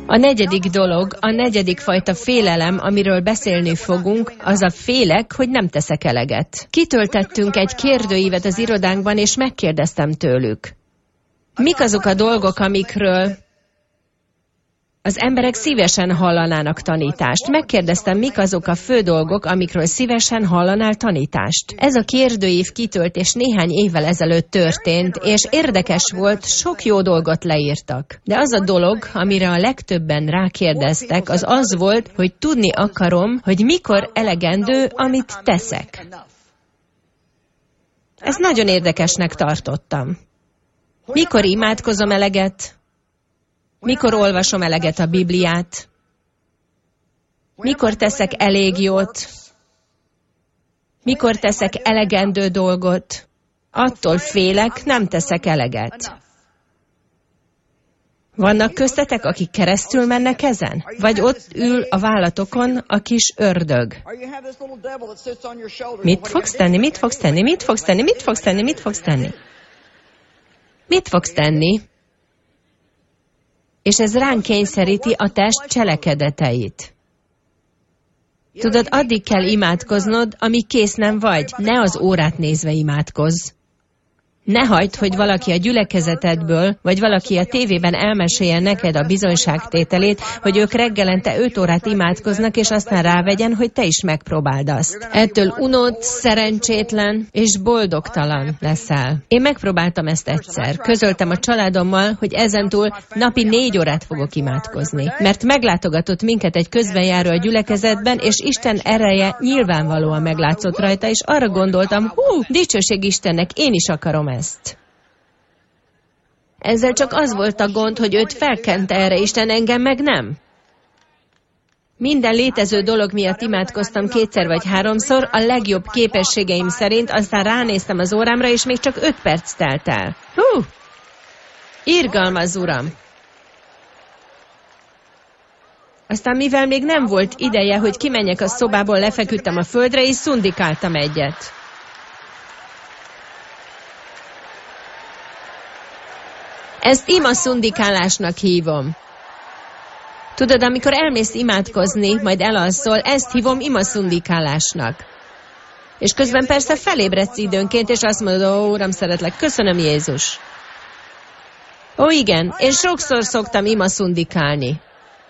A negyedik dolog, a negyedik fajta félelem, amiről beszélni fogunk, az a félek, hogy nem teszek eleget. Kitöltettünk egy kérdőívet az irodánkban, és megkérdeztem tőlük. Mik azok a dolgok, amikről az emberek szívesen hallanának tanítást? Megkérdeztem, mik azok a fő dolgok, amikről szívesen hallanál tanítást. Ez a kérdőív kitöltés néhány évvel ezelőtt történt, és érdekes volt, sok jó dolgot leírtak. De az a dolog, amire a legtöbben rákérdeztek, az az volt, hogy tudni akarom, hogy mikor elegendő, amit teszek. Ezt nagyon érdekesnek tartottam. Mikor imádkozom eleget? Mikor olvasom eleget a Bibliát? Mikor teszek elég jót? Mikor teszek elegendő dolgot? Attól félek, nem teszek eleget. Vannak köztetek, akik keresztül mennek ezen? Vagy ott ül a vállatokon a kis ördög? Mit fogsz tenni? Mit fogsz tenni? Mit fogsz tenni? Mit fogsz tenni? Mit fogsz tenni? Mit fogsz tenni? És ez ránk kényszeríti a test cselekedeteit. Tudod, addig kell imádkoznod, amíg kész nem vagy. Ne az órát nézve imádkozz. Ne hagyd, hogy valaki a gyülekezetedből, vagy valaki a tévében elmesélje neked a bizonyságtételét, hogy ők reggelente 5 órát imádkoznak, és aztán rávegyen, hogy te is megpróbáld azt. Ettől unott, szerencsétlen és boldogtalan leszel. Én megpróbáltam ezt egyszer. Közöltem a családommal, hogy ezentúl napi 4 órát fogok imádkozni. Mert meglátogatott minket egy közbenjáró a gyülekezetben, és Isten ereje nyilvánvalóan meglátszott rajta, és arra gondoltam, dicsőség Istennek, én is akarom ezt. Ezzel csak az volt a gond, hogy őt felkente erre Isten, engem meg nem. Minden létező dolog miatt imádkoztam 2 vagy 3-szor, a legjobb képességeim szerint, aztán ránéztem az órámra, és még csak 5 perc telt el. Irgalmaz, Uram! Aztán mivel még nem volt ideje, hogy kimenjek a szobából, lefeküdtem a földre, és szundikáltam egyet. Ezt imaszundikálásnak hívom. Tudod, amikor elmész imádkozni, majd elalszol, ezt hívom imaszundikálásnak. És közben persze felébredsz időnként, és azt mondod, Uram, szeretlek, köszönöm, Jézus. Igen, én sokszor szoktam imaszundikálni.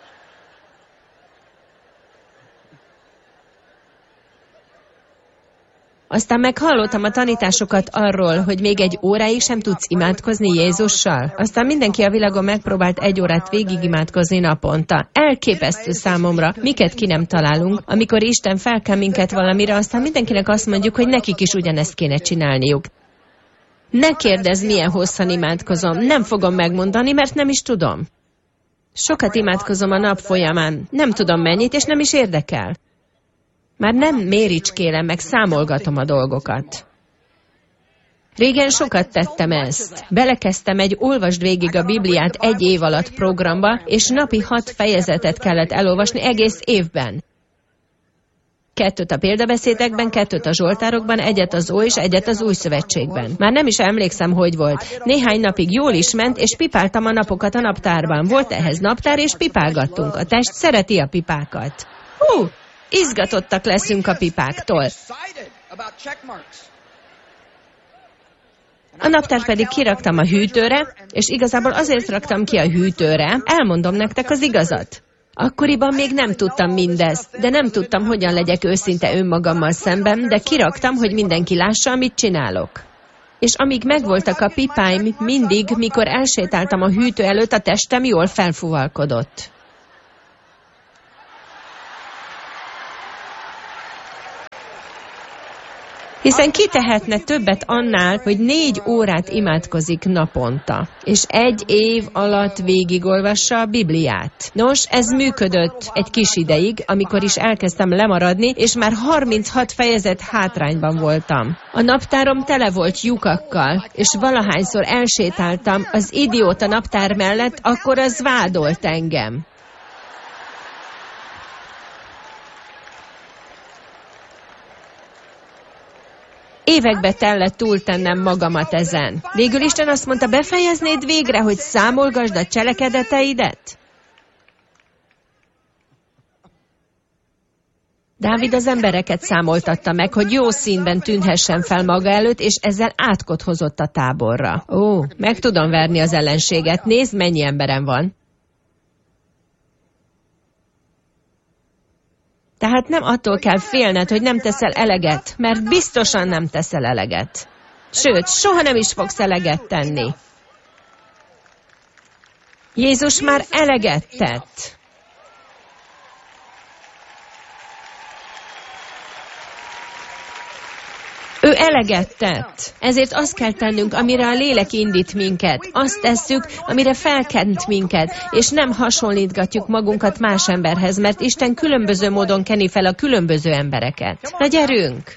Aztán meghallottam a tanításokat arról, hogy még 1 óráig sem tudsz imádkozni Jézussal. Aztán mindenki a világon megpróbált 1 órát végig imádkozni naponta. Elképesztő számomra, miket ki nem találunk, amikor Isten felkel minket valamire, aztán mindenkinek azt mondjuk, hogy nekik is ugyanezt kéne csinálniuk. Ne kérdezz, milyen hosszan imádkozom, nem fogom megmondani, mert nem is tudom. Sokat imádkozom a nap folyamán, nem tudom mennyit, és nem is érdekel. Már nem méricskélem, meg számolgatom a dolgokat. Régen sokat tettem ezt. Belekezdtem egy olvasd végig a Bibliát 1 év alatt programba, és napi 6 fejezetet kellett elolvasni egész évben. 2 a példabeszédekben, 2 a zsoltárokban, 1 az Ó és 1 az Új Szövetségben. Már nem is emlékszem, hogy volt. Néhány napig jól is ment, és pipáltam a napokat a naptárban. Volt ehhez naptár, és pipálgattunk. A test szereti a pipákat. Izgatottak leszünk a pipáktól. A naptárt pedig kiraktam a hűtőre, és igazából azért raktam ki a hűtőre, elmondom nektek az igazat. Akkoriban még nem tudtam mindezt, de nem tudtam, hogyan legyek őszinte önmagammal szemben, de kiraktam, hogy mindenki lássa, amit csinálok. És amíg megvoltak a pipáim, mindig, mikor elsétáltam a hűtő előtt, a testem jól felfúvalkodott. Hiszen ki tehetne többet annál, hogy 4 órát imádkozik naponta, és 1 év alatt végigolvassa a Bibliát. Nos, ez működött egy kis ideig, amikor is elkezdtem lemaradni, és már 36 fejezet hátrányban voltam. A naptárom tele volt lyukakkal, és valahányszor elsétáltam az idióta naptár mellett, akkor az vádolt engem. Évekbe tellett túltennem magamat ezen. Végül Isten azt mondta, befejeznéd végre, hogy számolgasd a cselekedeteidet? Dávid az embereket számoltatta meg, hogy jó színben tűnhessen fel maga előtt, és ezzel átkot hozott a táborra. Ó, meg tudom verni az ellenséget, nézd, mennyi emberem van. Tehát nem attól kell félned, hogy nem teszel eleget, mert biztosan nem teszel eleget. Sőt, soha nem is fogsz eleget tenni. Jézus már eleget tett. Ő eleget tett. Ezért azt kell tennünk, amire a lélek indít minket. Azt tesszük, amire felkent minket, és nem hasonlítgatjuk magunkat más emberhez, mert Isten különböző módon keni fel a különböző embereket. Na gyerünk!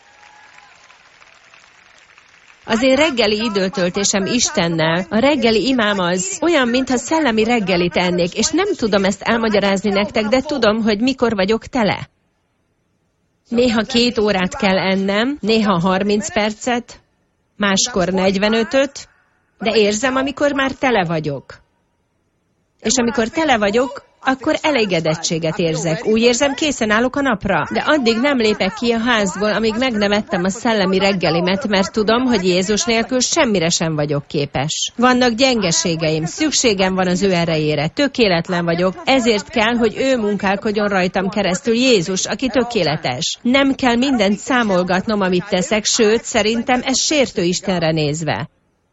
Az én reggeli időtöltésem Istennel, a reggeli imám az olyan, mintha szellemi reggelit ennék, és nem tudom ezt elmagyarázni nektek, de tudom, hogy mikor vagyok tele. Néha 2 órát kell ennem, néha 30 percet, máskor 45-öt, de érzem, amikor már tele vagyok. És amikor tele vagyok, akkor elégedettséget érzek. Úgy érzem, készen állok a napra. De addig nem lépek ki a házból, amíg meg nem ettem a szellemi reggelimet, mert tudom, hogy Jézus nélkül semmire sem vagyok képes. Vannak gyengeségeim, szükségem van az ő erejére, tökéletlen vagyok, ezért kell, hogy ő munkálkodjon rajtam keresztül, Jézus, aki tökéletes. Nem kell mindent számolgatnom, amit teszek, sőt, szerintem ez sértő Istenre nézve.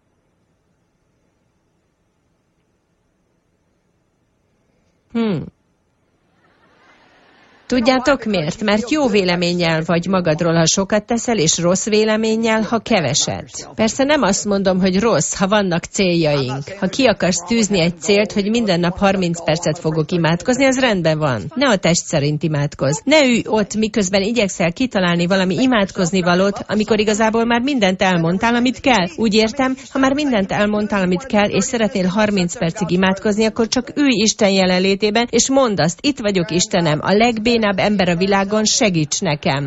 Tudjátok miért? Mert jó véleménnyel vagy magadról, ha sokat teszel, és rossz véleménnyel, ha keveset. Persze nem azt mondom, hogy rossz, ha vannak céljaink. Ha ki akarsz tűzni egy célt, hogy minden nap 30 percet fogok imádkozni, az rendben van. Ne a test szerint imádkozz. Ne ülj ott, miközben igyekszel kitalálni valami imádkozni valót, amikor igazából már mindent elmondtál, amit kell. Úgy értem, ha már mindent elmondtál, amit kell, és szeretnél 30 percig imádkozni, akkor csak ülj Isten jelenlétében, és mondd azt, itt vagyok Istenem, a legbénább ember a világon, segíts nekem.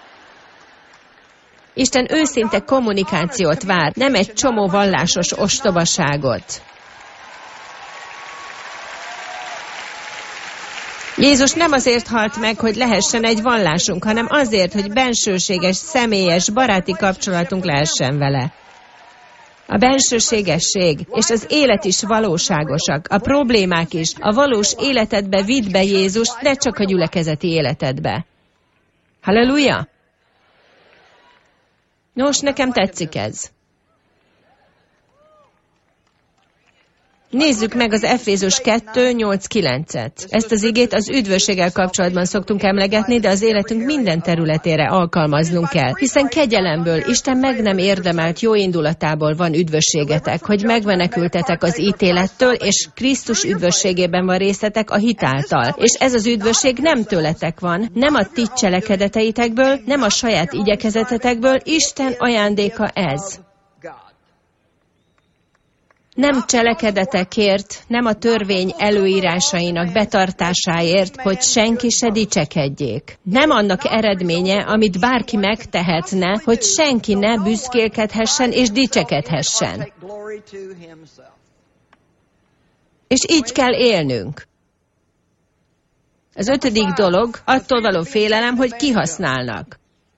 Isten őszinte kommunikációt vár, nem egy csomó vallásos ostobaságot. Jézus nem azért halt meg, hogy lehessen egy vallásunk, hanem azért, hogy bensőséges, személyes, baráti kapcsolatunk lehessen vele. A bensőségesség és az élet is valóságosak, a problémák is. A valós életedbe vidd be Jézust, ne csak a gyülekezeti életedbe. Halleluja! Nos, nekem tetszik ez. Nézzük meg az Efézus 2:8-9-et. Ezt az igét az üdvösséggel kapcsolatban szoktunk emlegetni, de az életünk minden területére alkalmaznunk kell. Hiszen kegyelemből, Isten meg nem érdemelt jó indulatából van üdvösségetek, hogy megmenekültetek az ítélettől, és Krisztus üdvösségében van részletek a hit által. És ez az üdvösség nem tőletek van, nem a ti cselekedeteitekből, nem a saját igyekezetetekből, Isten ajándéka ez. Nem cselekedetekért, nem a törvény előírásainak betartásáért, hogy senki se dicsekedjék. Nem annak eredménye, amit bárki megtehetne, hogy senki ne büszkélkedhessen és dicsekedhessen. És így kell élnünk. Az 5. dolog, attól való félelem, hogy kihasználnak.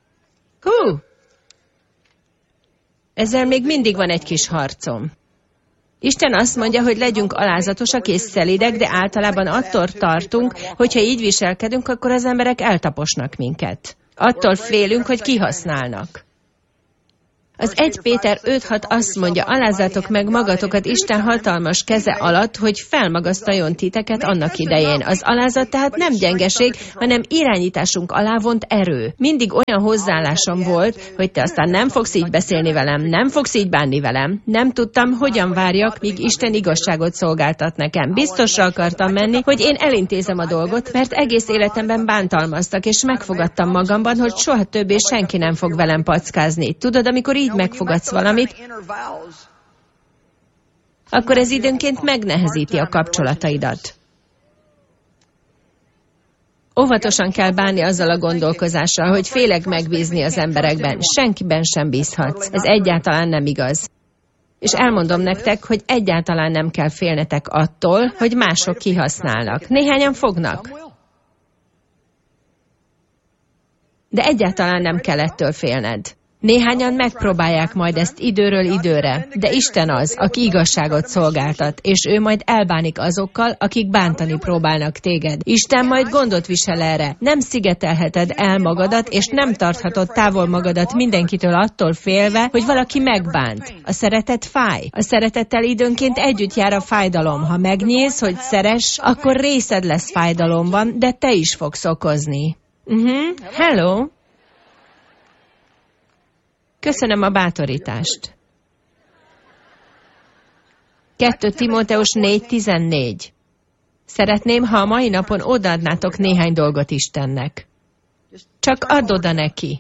Ezzel még mindig van egy kis harcom. Isten azt mondja, hogy legyünk alázatosak és szelídek, de általában attól tartunk, hogyha így viselkedünk, akkor az emberek eltaposnak minket. Attól félünk, hogy kihasználnak. Az 1 Péter 5:6 azt mondja, alázzátok meg magatokat Isten hatalmas keze alatt, hogy felmagasztaljon titeket annak idején. Az alázat tehát nem gyengeség, hanem irányításunk alá vont erő. Mindig olyan hozzáállásom volt, hogy te aztán nem fogsz így beszélni velem, nem fogsz így bánni velem. Nem tudtam, hogyan várjak, míg Isten igazságot szolgáltat nekem. Biztosra akartam menni, hogy én elintézem a dolgot, mert egész életemben bántalmaztak, és megfogadtam magamban, hogy soha többé senki nem fog velem packázni. Tudod, amikor így megfogadsz valamit, akkor ez időnként megnehezíti a kapcsolataidat. Óvatosan kell bánni azzal a gondolkozással, hogy félek megbízni az emberekben. Senkiben sem bízhatsz. Ez egyáltalán nem igaz. És elmondom nektek, hogy egyáltalán nem kell félnetek attól, hogy mások kihasználnak. Néhányan fognak. De egyáltalán nem kell ettől félned. Néhányan megpróbálják majd ezt időről időre, de Isten az, aki igazságot szolgáltat, és ő majd elbánik azokkal, akik bántani próbálnak téged. Isten majd gondot visel erre. Nem szigetelheted el magadat, és nem tarthatod távol magadat mindenkitől attól félve, hogy valaki megbánt. A szeretet fáj. A szeretettel időnként együtt jár a fájdalom. Ha megnyílsz, hogy szeress, akkor részed lesz fájdalomban, de te is fogsz okozni. Hello! Köszönöm a bátorítást. 2 Timóteus 4:14. Szeretném, ha a mai napon odaadnátok néhány dolgot Istennek. Csak add oda neki.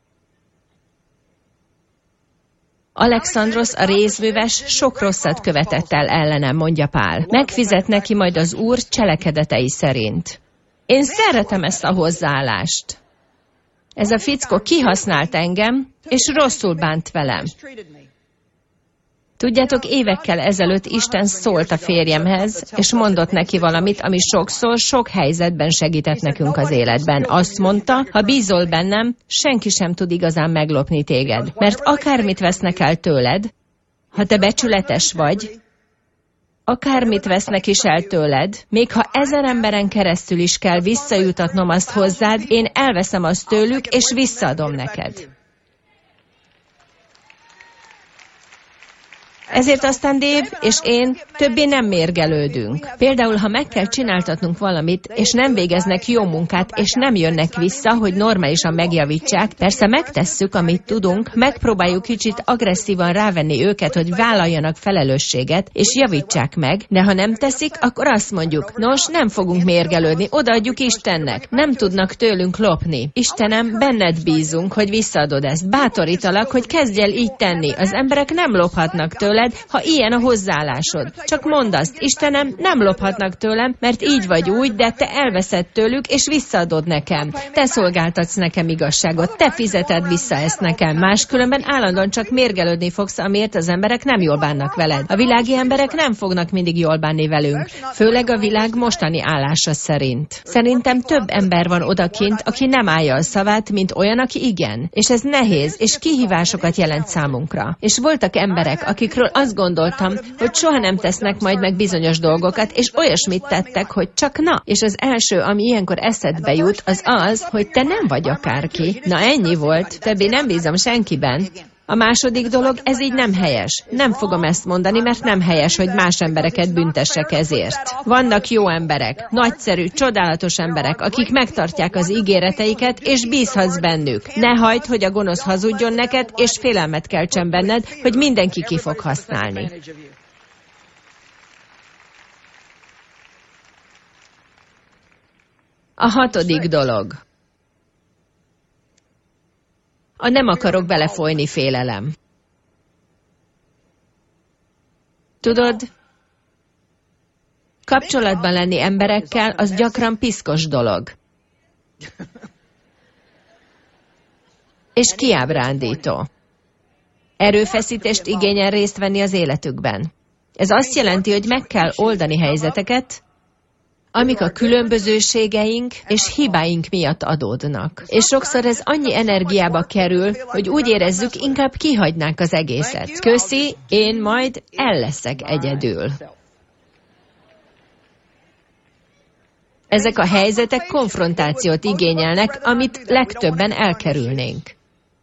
Alexandrosz a rézműves sok rosszat követett el ellenem, mondja Pál. Megfizet neki majd az Úr cselekedetei szerint. Én szeretem ezt a hozzáállást. Ez a fickó kihasznált engem, és rosszul bánt velem. Tudjátok, évekkel ezelőtt Isten szólt a férjemhez, és mondott neki valamit, ami sokszor, sok helyzetben segített nekünk az életben. Azt mondta, ha bízol bennem, senki sem tud igazán meglopni téged. Mert akármit vesznek el tőled, ha te becsületes vagy, akármit vesznek is el tőled, még ha 1000 emberen keresztül is kell visszajutatnom azt hozzád, én elveszem azt tőlük, és visszaadom neked. Ezért aztán Dave és én többé nem mérgelődünk. Például, ha meg kell csináltatnunk valamit, és nem végeznek jó munkát, és nem jönnek vissza, hogy normálisan megjavítsák, persze megtesszük, amit tudunk, megpróbáljuk kicsit agresszívan rávenni őket, hogy vállaljanak felelősséget, és javítsák meg, de ha nem teszik, akkor azt mondjuk, nos, nem fogunk mérgelődni, odaadjuk Istennek. Nem tudnak tőlünk lopni. Istenem, benned bízunk, hogy visszaadod ezt. Bátorítalak, hogy kezdj el így tenni. Az emberek nem lophatnak tőle, ha ilyen a hozzáállásod. Csak mondd azt, Istenem, nem lophatnak tőlem, mert így vagy úgy, de te elveszed tőlük, és visszaadod nekem. Te szolgáltatsz nekem igazságot, te fizeted vissza ezt nekem. Máskülönben állandóan csak mérgelődni fogsz, amiért az emberek nem jól bánnak veled. A világi emberek nem fognak mindig jól bánni velünk, főleg a világ mostani állása szerint. Szerintem több ember van odakint, aki nem állja a szavát, mint olyan, aki igen. És ez nehéz, és kihívásokat jelent számunkra. És voltak emberek, akikről azt gondoltam, hogy soha nem tesznek majd meg bizonyos dolgokat, és olyasmit tettek, hogy csak na. És az első, ami ilyenkor eszedbe jut, az az, hogy te nem vagy akárki. Na ennyi volt, többé nem bízom senkiben. A második dolog, ez így nem helyes. Nem fogom ezt mondani, mert nem helyes, hogy más embereket büntessek ezért. Vannak jó emberek, nagyszerű, csodálatos emberek, akik megtartják az ígéreteiket, és bízhatsz bennük. Ne hagyd, hogy a gonosz hazudjon neked, és félelmet keltsen benned, hogy mindenki ki fog használni. A 6. dolog. A nem akarok belefolyni félelem. Tudod, kapcsolatban lenni emberekkel, az gyakran piszkos dolog. És kiábrándító. Erőfeszítést igényel részt venni az életükben. Ez azt jelenti, hogy meg kell oldani helyzeteket, amik a különbözőségeink és hibáink miatt adódnak. És sokszor ez annyi energiába kerül, hogy úgy érezzük, inkább kihagynánk az egészet. Köszi, én majd el leszek egyedül. Ezek a helyzetek konfrontációt igényelnek, amit legtöbben elkerülnénk.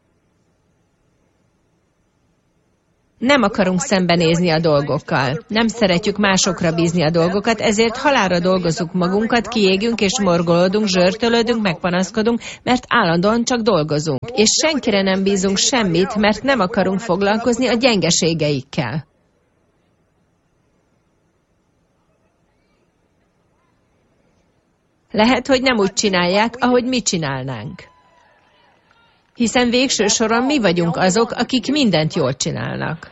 Nem akarunk szembenézni a dolgokkal. Nem szeretjük másokra bízni a dolgokat, ezért halálra dolgozunk magunkat, kiégünk és morgolódunk, zsörtölődünk, megpanaszkodunk, mert állandóan csak dolgozunk. És senkire nem bízunk semmit, mert nem akarunk foglalkozni a gyengeségeikkel. Lehet, hogy nem úgy csinálják, ahogy mi csinálnánk. Hiszen végső soron mi vagyunk azok, akik mindent jól csinálnak.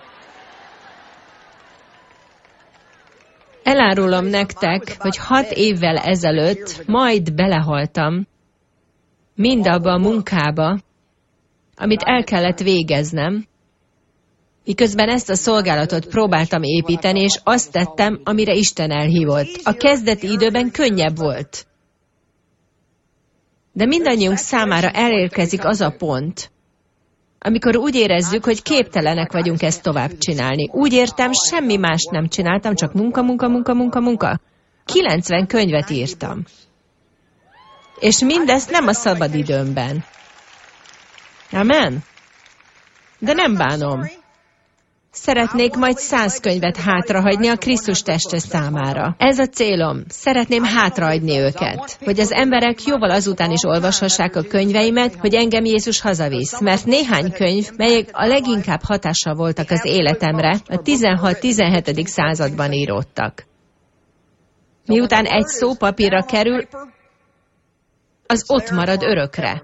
Elárulom nektek, hogy 6 évvel ezelőtt majd belehaltam mindabba a munkába, amit el kellett végeznem, miközben ezt a szolgálatot próbáltam építeni, és azt tettem, amire Isten elhívott. A kezdeti időben könnyebb volt. De mindannyiunk számára elérkezik az a pont, amikor úgy érezzük, hogy képtelenek vagyunk ezt tovább csinálni. Úgy értem, semmi mást nem csináltam, csak munka. 90 könyvet írtam. És mindezt nem a szabadidőmben. Amen? De nem bánom. Szeretnék majd 100 könyvet hátrahagyni a Krisztus teste számára. Ez a célom. Szeretném hátrahagyni őket. Hogy az emberek jóval azután is olvashassák a könyveimet, hogy engem Jézus hazavisz. Mert néhány könyv, melyek a leginkább hatással voltak az életemre, a 16-17. században íródtak. Miután egy szó papírra kerül, az ott marad örökre.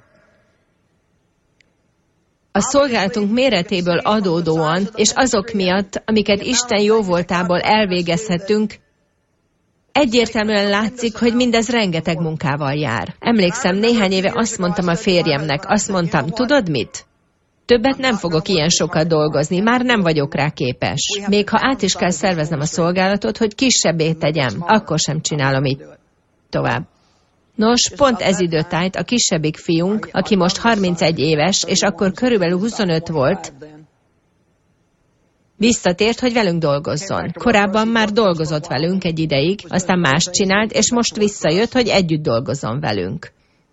A szolgálatunk méretéből adódóan, és azok miatt, amiket Isten jóvoltából elvégezhetünk, egyértelműen látszik, hogy mindez rengeteg munkával jár. Emlékszem, néhány éve azt mondtam a férjemnek, tudod mit? Többet nem fogok ilyen sokat dolgozni, már nem vagyok rá képes. Még ha át is kell szerveznem a szolgálatot, hogy kisebbé tegyem, akkor sem csinálom így tovább. Nos, pont ez időtájt a kisebbik fiunk, aki most 31 éves, és akkor körülbelül 25 volt, visszatért, hogy velünk dolgozzon. Korábban már dolgozott velünk egy ideig, aztán más csinált, és most visszajött, hogy együtt dolgozzon velünk.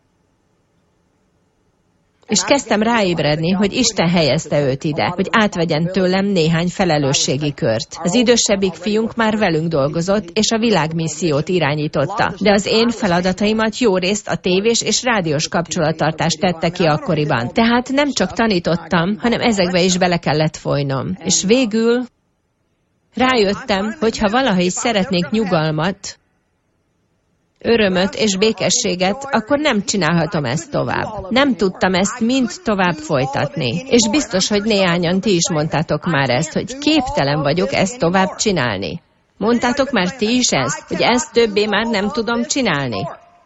És kezdtem ráébredni, hogy Isten helyezte őt ide, hogy átvegyen tőlem néhány felelősségi kört. Az idősebbik fiunk már velünk dolgozott, és a világmissziót irányította, de az én feladataimat jó részt a tévés és rádiós kapcsolattartást tette ki akkoriban. Tehát nem csak tanítottam, hanem ezekbe is bele kellett folynom. És végül rájöttem, hogy ha valaha is szeretnék nyugalmat, örömöt és békességet, akkor nem csinálhatom ezt tovább. Nem tudtam ezt mind tovább folytatni. És biztos, hogy néhányan ti is mondtátok már ezt, hogy képtelen vagyok ezt tovább csinálni. Mondtátok már ti is ezt, hogy ezt többé már nem tudom csinálni.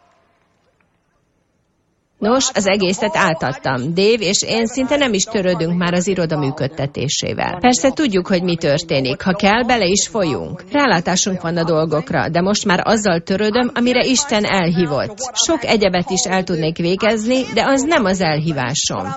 Nos, az egészet átadtam. Dave és én szinte nem is törődünk már az iroda működtetésével. Persze tudjuk, hogy mi történik. Ha kell, bele is folyunk. Rálátásunk van a dolgokra, de most már azzal törődöm, amire Isten elhívott. Sok egyebet is el tudnék végezni, de az nem az elhívásom.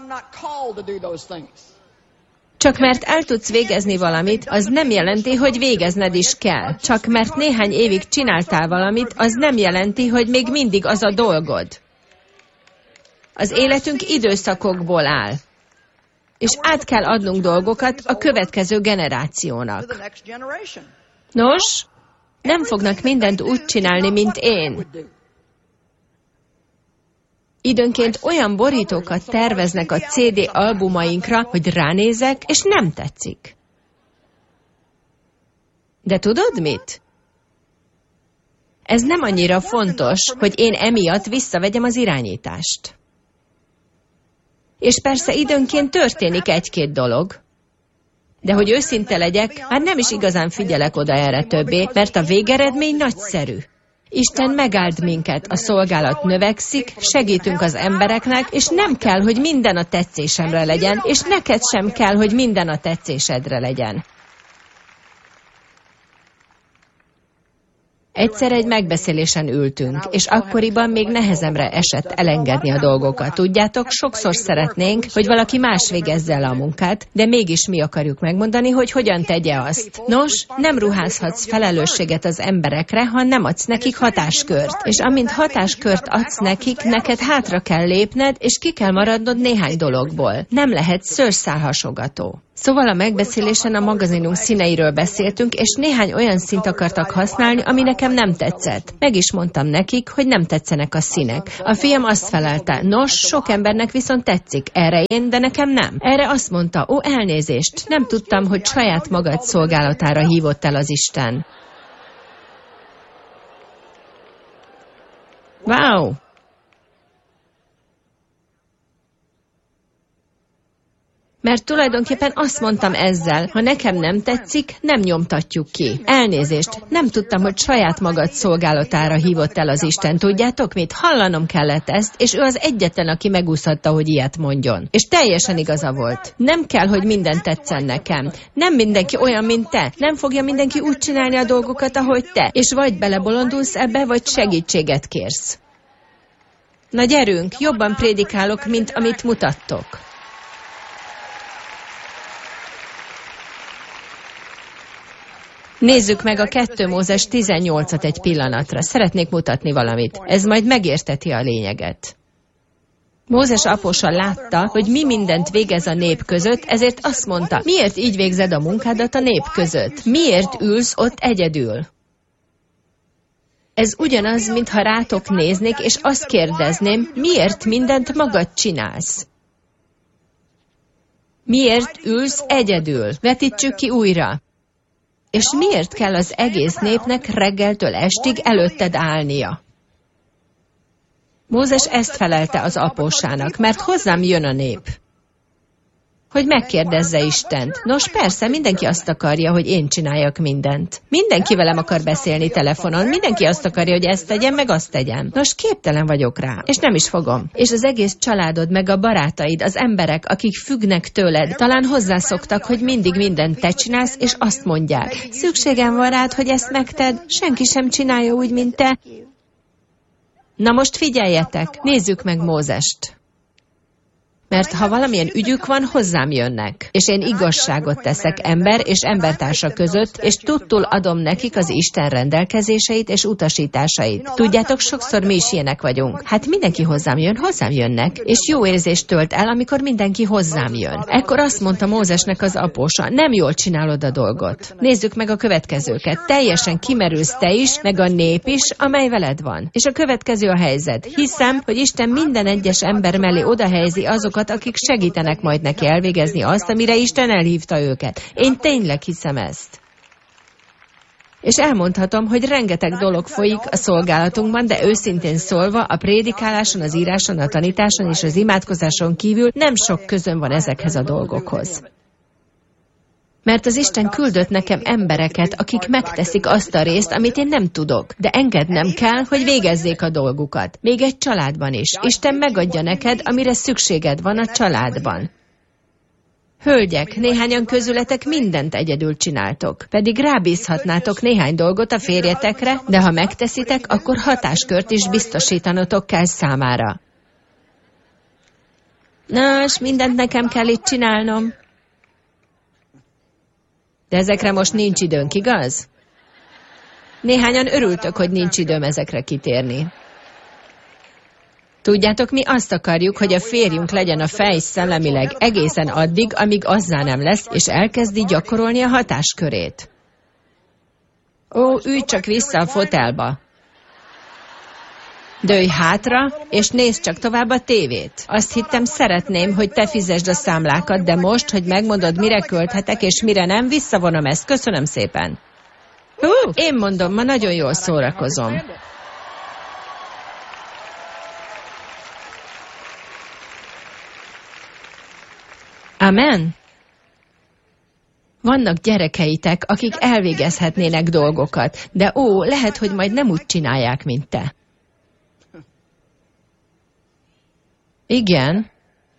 Csak mert el tudsz végezni valamit, az nem jelenti, hogy végezned is kell. Csak mert néhány évig csináltál valamit, az nem jelenti, hogy még mindig az a dolgod. Az életünk időszakokból áll, és át kell adnunk dolgokat a következő generációnak. Nos, nem fognak mindent úgy csinálni, mint én. Időnként olyan borítókat terveznek a CD albumainkra, hogy ránézek, és nem tetszik. De tudod mit? Ez nem annyira fontos, hogy én emiatt visszavegyem az irányítást. És persze időnként történik egy-két dolog. De hogy őszinte legyek, már nem is igazán figyelek oda erre többé, mert a végeredmény nagyszerű. Isten megáld minket, a szolgálat növekszik, segítünk az embereknek, és nem kell, hogy minden a tetszésemre legyen, és neked sem kell, hogy minden a tetszésedre legyen. Egyszer egy megbeszélésen ültünk, és akkoriban még nehezemre esett elengedni a dolgokat. Tudjátok, sokszor szeretnénk, hogy valaki más végezze el a munkát, de mégis mi akarjuk megmondani, hogy hogyan tegye azt. Nos, nem ruházhatsz felelősséget az emberekre, ha nem adsz nekik hatáskört. És amint hatáskört adsz nekik, neked hátra kell lépned, és ki kell maradnod néhány dologból. Nem lehet szőrszálhasogató. Szóval a megbeszélésen a magazinunk színeiről beszéltünk, és néhány olyan színt akartak használni, ami nekem nem tetszett. Meg is mondtam nekik, hogy nem tetszenek a színek. A fiam azt felelte, nos, sok embernek viszont tetszik. Erre én, de nekem nem. Erre azt mondta, elnézést, nem tudtam, hogy saját magad szolgálatára hívott el az Isten. Wow! Mert tulajdonképpen azt mondtam ezzel, ha nekem nem tetszik, nem nyomtatjuk ki. Elnézést, nem tudtam, hogy saját magad szolgálatára hívott el az Isten. Tudjátok mit? Hallanom kellett ezt, és ő az egyetlen, aki megúszhatta, hogy ilyet mondjon. És teljesen igaza volt. Nem kell, hogy minden tetszen nekem. Nem mindenki olyan, mint te. Nem fogja mindenki úgy csinálni a dolgokat, ahogy te. És vagy belebolondulsz ebbe, vagy segítséget kérsz. Na gyerünk, jobban prédikálok, mint amit mutattok. Nézzük meg a 2 Mózes 18-at egy pillanatra. Szeretnék mutatni valamit. Ez majd megérteti a lényeget. Mózes apósa látta, hogy mi mindent végez a nép között, ezért azt mondta, miért így végzed a munkádat a nép között? Miért ülsz ott egyedül? Ez ugyanaz, mintha rátok néznék, és azt kérdezném, miért mindent magad csinálsz? Miért ülsz egyedül? Vetítsük ki újra. És miért kell az egész népnek reggeltől estig előtted állnia? Mózes ezt felelte az apósának, mert hozzám jön a nép. Hogy megkérdezze Istent. Nos, persze, mindenki azt akarja, hogy én csináljak mindent. Mindenki velem akar beszélni telefonon, mindenki azt akarja, hogy ezt tegyem, meg azt tegyem. Nos, képtelen vagyok rá, és nem is fogom. És az egész családod, meg a barátaid, az emberek, akik függnek tőled, talán hozzászoktak, hogy mindig mindent te csinálsz, és azt mondják, szükségem van rád, hogy ezt megtedd, senki sem csinálja úgy, mint te. Na most figyeljetek, nézzük meg Mózest. Mert ha valamilyen ügyük van, hozzám jönnek. És én igazságot teszek ember és embertársa között, és tudtul adom nekik az Isten rendelkezéseit és utasításait. Tudjátok, sokszor mi is ilyenek vagyunk. Hát mindenki hozzám jönnek, és jó érzést tölt el, amikor mindenki hozzám jön. Ekkor azt mondta Mózesnek az apósa, nem jól csinálod a dolgot. Nézzük meg a következőket. Teljesen kimerülsz te is, meg a nép is, amely veled van. És a következő a helyzet. Hiszem, hogy Isten minden egyes ember mellé odahelyezi azokat, akik segítenek majd neki elvégezni azt, amire Isten elhívta őket. Én tényleg hiszem ezt. És elmondhatom, hogy rengeteg dolog folyik a szolgálatunkban, de őszintén szólva a prédikáláson, az íráson, a tanításon és az imádkozáson kívül nem sok közöm van ezekhez a dolgokhoz. Mert az Isten küldött nekem embereket, akik megteszik azt a részt, amit én nem tudok. De engednem kell, hogy végezzék a dolgukat. Még egy családban is. Isten megadja neked, amire szükséged van a családban. Hölgyek, néhányan közületek mindent egyedül csináltok. Pedig rábízhatnátok néhány dolgot a férjetekre, de ha megteszitek, akkor hatáskört is biztosítanotok kell számára. Nos, mindent nekem kell itt csinálnom. De ezekre most nincs időnk, igaz? Néhányan örültök, hogy nincs időm ezekre kitérni. Tudjátok, mi azt akarjuk, hogy a férjünk legyen a fej szellemileg egészen addig, amíg azzá nem lesz, és elkezdi gyakorolni a hatáskörét. Ó, ülj csak vissza a fotelba. Dőlj hátra, és nézd csak tovább a tévét. Azt hittem, szeretném, hogy te fizesd a számlákat, de most, hogy megmondod, mire költhetek, és mire nem, visszavonom ezt. Köszönöm szépen. Én mondom, ma nagyon jól szórakozom. Amen. Vannak gyerekeitek, akik elvégezhetnének dolgokat, de lehet, hogy majd nem úgy csinálják, mint te. Igen.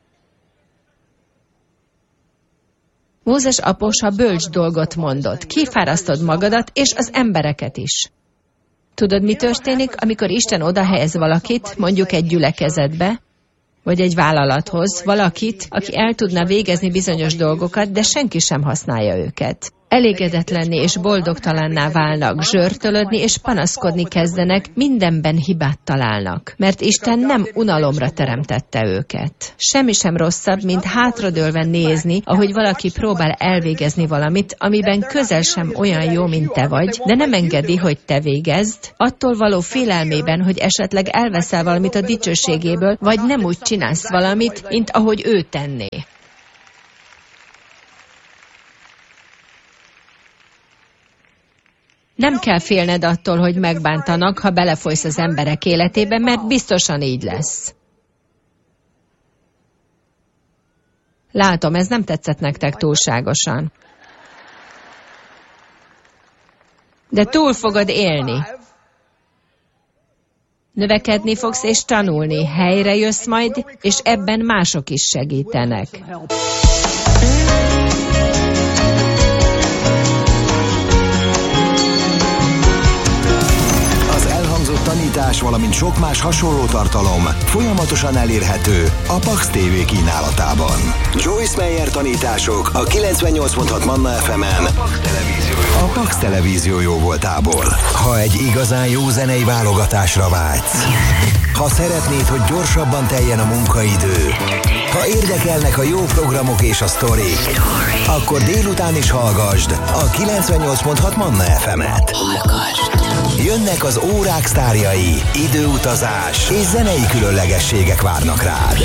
Mózes apósa bölcs dolgot mondott. Kifárasztod magadat, és az embereket is. Tudod, mi történik, amikor Isten odahelyez valakit, mondjuk egy gyülekezetbe, vagy egy vállalathoz, valakit, aki el tudna végezni bizonyos dolgokat, de senki sem használja őket. Elégedetlenné és boldogtalanná válnak, zsörtölödni és panaszkodni kezdenek, mindenben hibát találnak, mert Isten nem unalomra teremtette őket. Semmi sem rosszabb, mint hátradőlve nézni, ahogy valaki próbál elvégezni valamit, amiben közel sem olyan jó, mint te vagy, de nem engedi, hogy te végezd, attól való félelmében, hogy esetleg elveszel valamit a dicsőségéből, vagy nem úgy csinálsz valamit, mint ahogy ő tenné. Nem kell félned attól, hogy megbántanak, ha belefolysz az emberek életébe, mert biztosan így lesz. Látom, ez nem tetszett nektek túlságosan. De túl fogod élni. Növekedni fogsz és tanulni, helyre jössz majd, és ebben mások is segítenek. aktualitás, valamint sok más hasonló tartalom folyamatosan elérhető a Pax TV kínálatában. Joyce Meyer tanítások a 98.6 Manna FM-en, a Pax Televízió jóvoltából. Ha egy igazán jó zenei válogatásra vágysz, ha szeretnéd, hogy gyorsabban teljen a munkaidő, ha érdekelnek a jó programok és a sztorik, akkor délután is hallgasd a 98.6 Manna FM-et. Jönnek az órák sztárjai, időutazás és zenei különlegességek várnak rád.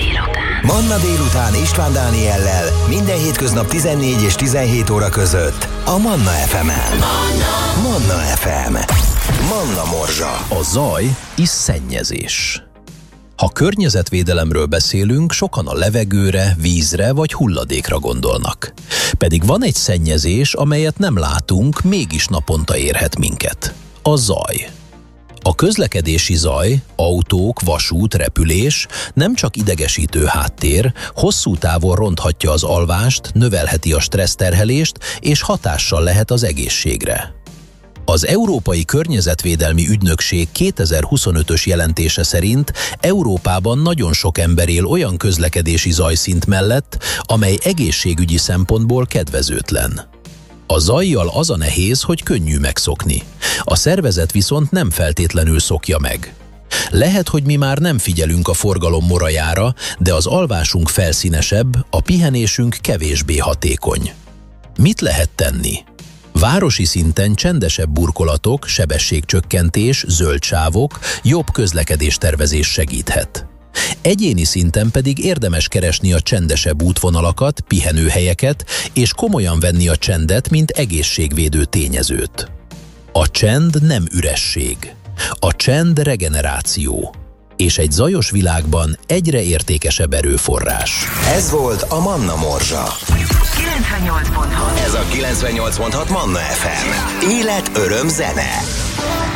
Manna délután István Dániellel minden hétköznap 14 és 17 óra között a Manna FM-en. Manna FM. Manna Morzsa. A zaj is szennyezés. Ha környezetvédelemről beszélünk, sokan a levegőre, vízre vagy hulladékra gondolnak. Pedig van egy szennyezés, amelyet nem látunk, mégis naponta érhet minket. A zaj. A közlekedési zaj, autók, vasút, repülés nem csak idegesítő háttér, hosszú távon ronthatja az alvást, növelheti a stresszterhelést és hatással lehet az egészségre. Az Európai Környezetvédelmi Ügynökség 2025-ös jelentése szerint Európában nagyon sok ember él olyan közlekedési zajszint mellett, amely egészségügyi szempontból kedvezőtlen. A zajjal az a nehéz, hogy könnyű megszokni. A szervezet viszont nem feltétlenül szokja meg. Lehet, hogy mi már nem figyelünk a forgalom morajára, de az alvásunk felszínesebb, a pihenésünk kevésbé hatékony. Mit lehet tenni? Városi szinten csendesebb burkolatok, sebességcsökkentés, zöld sávok, jobb közlekedéstervezés segíthet. Egyéni szinten pedig érdemes keresni a csendesebb útvonalakat, pihenőhelyeket, és komolyan venni a csendet, mint egészségvédő tényezőt. A csend nem üresség. A csend regeneráció. És egy zajos világban egyre értékesebb erőforrás. Ez volt a Manna Morzsa. 98.6. Ez a 98.6 Manna FM. Élet, öröm, zene.